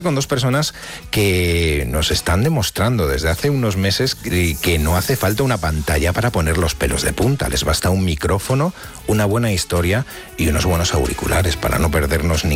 con dos personas que nos están demostrando desde hace unos meses que no hace falta una pantalla para poner los pelos de punta. Les basta un micrófono, una buena historia y unos buenos auriculares para no perdernos